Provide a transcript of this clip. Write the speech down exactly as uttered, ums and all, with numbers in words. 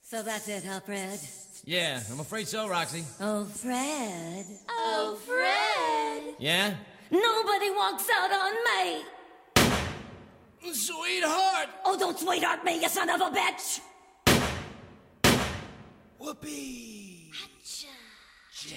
So that's it, huh, Fred? Yeah, I'm afraid so, Roxy. Oh, Fred. Oh, Fred. Yeah? Nobody walks out on me. Sweetheart! Oh, don't sweetheart me, you son of a bitch! Whoopee!